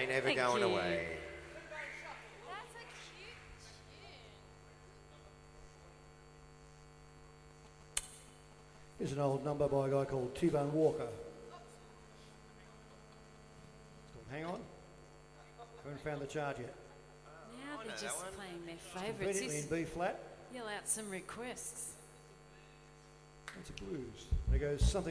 They never Thank going you. away. That's a cute tune. Here's an old number by a guy called T-Bone Walker. Hang on. Haven't found the chart yet. Now I they're know just that one. playing their Conveniently favourites. in B flat. Yell out some requests. That's a blues. There goes something.